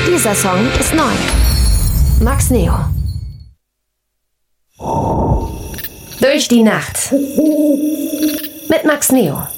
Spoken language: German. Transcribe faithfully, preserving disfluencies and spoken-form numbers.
Dieser Song ist neu. Max Neo. Durch die Nacht. Mit Max Neo.